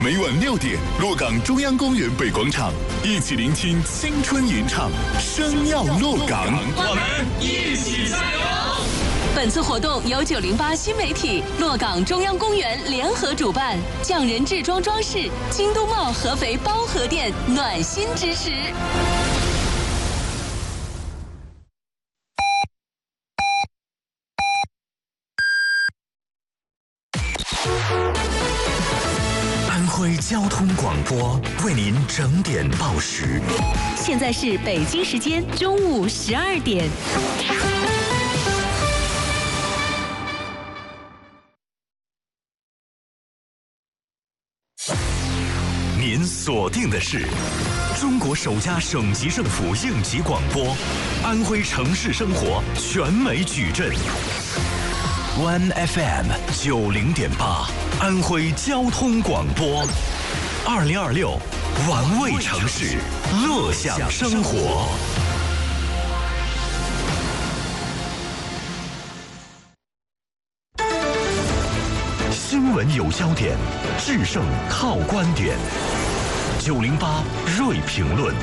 每晚6点，洛港中央公园北广场，一起聆听青春吟唱，声耀洛港， 我们一起加油！ 本次活动由908新媒体、洛港中央公园联合主办，匠人制装装饰、京都茂合肥包河店暖心支持。 安徽交通广播为您整点报时。 现在是北京时间中午12点。 您锁定的是中国首家省级政府应急广播，安徽城市生活全美矩阵。One FM 90.8，安徽交通广播，2026，玩味城市，乐享生活。新闻有焦点，制胜靠观点。908锐评论。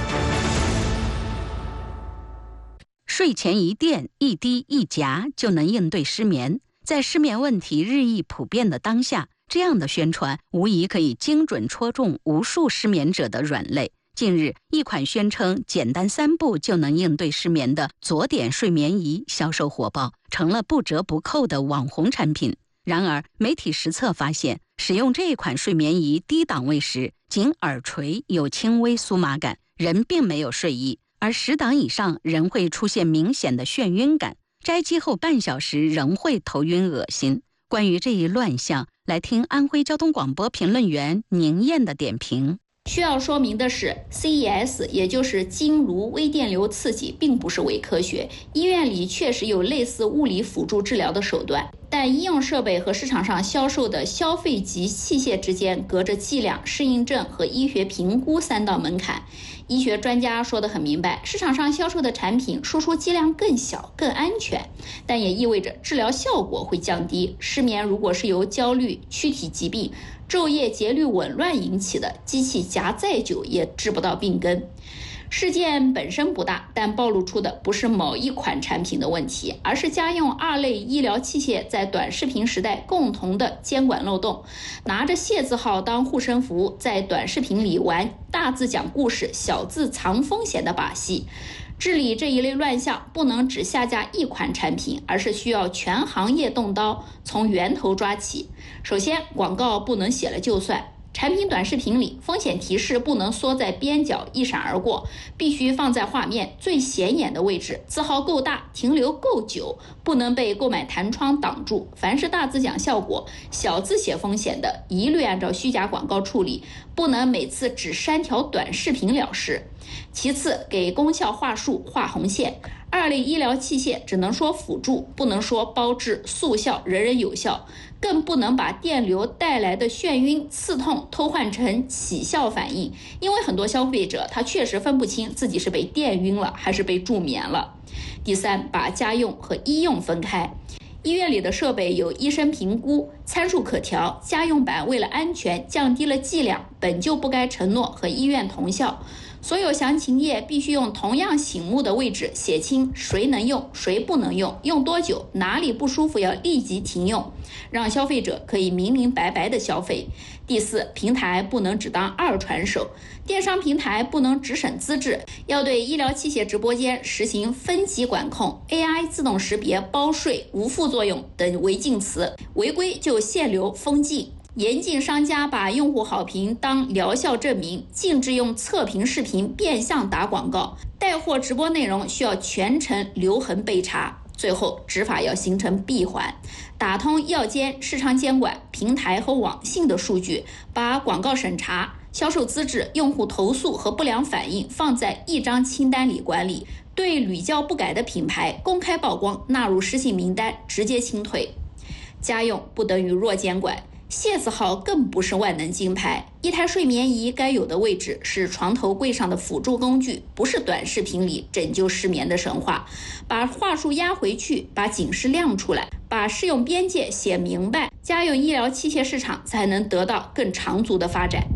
睡前一垫一滴一夹就能应对失眠。在失眠问题日益普遍的当下，这样的宣传无疑可以精准戳中无数失眠者的软肋。近日，一款宣称简单3步就能应对失眠的左点睡眠仪销售火爆，成了不折不扣的网红产品。然而，媒体实测发现，使用这款睡眠仪低档位时，仅耳垂有轻微酥麻感，人并没有睡意；而10档以上，人会出现明显的眩晕感。摘机后半小时仍会头晕恶心。关于这一乱象，来听安徽交通广播评论员宁燕的点评。 需要说明的是 ，CES 也就是经颅微电流刺激，并不是伪科学。医院里确实有类似物理辅助治疗的手段，但医用设备和市场上销售的消费级器械之间隔着剂量、适应症和医学评估3道门槛。医学专家说得很明白，市场上销售的产品输出剂量更小、更安全，但也意味着治疗效果会降低。失眠如果是由焦虑、躯体疾病、昼夜节律紊乱引起的，机器夹再久也治不到病根。事件本身不大，但暴露出的不是某一款产品的问题，而是家用2类医疗器械在短视频时代共同的监管漏洞。拿着谢字号当护身符，在短视频里玩大字讲故事、小字藏风险的把戏。治理这一类乱象，不能只下架一款产品，而是需要全行业动刀，从源头抓起。首先，广告不能写了就算。产品短视频里，风险提示不能缩在边角一闪而过，必须放在画面最显眼的位置，字号够大，停留够久，不能被购买弹窗挡住。凡是大字讲效果、小字写风险的，一律按照虚假广告处理，不能每次只删条短视频了事。其次，给功效话术画红线。2类医疗器械只能说辅助，不能说包治速效、人人有效，更不能把电流带来的眩晕、刺痛偷换成起效反应，因为很多消费者他确实分不清自己是被电晕了还是被助眠了。第三，把家用和医用分开。医院里的设备有医生评估，参数可调，家用版为了安全降低了剂量，本就不该承诺和医院同效。所有详情页必须用同样醒目的位置写清谁能用，谁不能用，用多久，哪里不舒服要立即停用，让消费者可以明明白白的消费。第四，平台不能只当二传手，电商平台不能只审资质，要对医疗器械直播间实行分级管控， AI 自动识别包税、无副作用等违禁词，违规就限流封禁。严禁商家把用户好评当疗效证明，禁止用测评视频变相打广告，带货直播内容需要全程留痕备查。最后，执法要形成闭环，打通药监、市场监管、平台和网信的数据，把广告审查、销售资质、用户投诉和不良反应放在一张清单里管理，对屡教不改的品牌公开曝光，纳入失信名单，直接清退。家用不等于弱监管，谢字号更不是万能金牌。一台睡眠仪该有的位置是床头柜上的辅助工具，不是短视频里拯救失眠的神话。把话术压回去，把警示亮出来，把适用边界写明白，家用医疗器械市场才能得到更长足的发展。